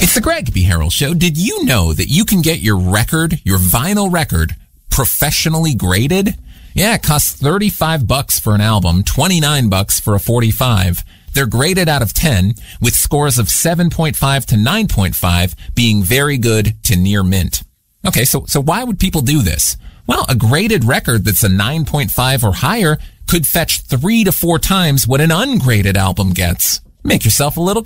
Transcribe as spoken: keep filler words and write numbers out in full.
It's the Greg B. Harrell Show. Did you know that you can get your record, your vinyl record, professionally graded? Yeah, it costs thirty-five bucks for an album, twenty-nine bucks for a forty-five. They're graded out of ten, with scores of seven point five to nine point five being very good to near mint. Okay, so, so why would people do this? Well, a graded record that's a nine point five or higher could fetch three to four times what an ungraded album gets. Make yourself a little